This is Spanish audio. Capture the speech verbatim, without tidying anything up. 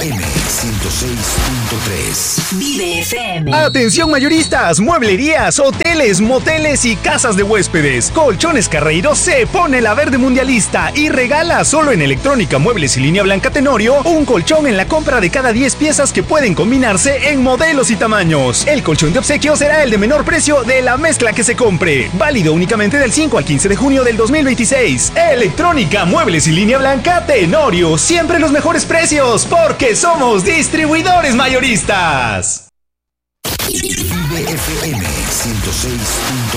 M ciento seis punto tres. Vive F M. Atención mayoristas, mueblerías, hoteles, moteles y casas de huéspedes. Colchones Carreiro se pone la verde mundialista y regala solo en Electrónica Muebles y Línea Blanca Tenorio un colchón en la compra de cada diez piezas que pueden combinarse en modelos y tamaños. El colchón de obsequio será el de menor precio de la mezcla que se compre. Válido únicamente del cinco al quince de junio del dos mil veintiséis. Electrónica Muebles y Línea Blanca Tenorio. Siempre los mejores precios porque somos distribuidores mayoristas. Vive F M ciento seis punto tres.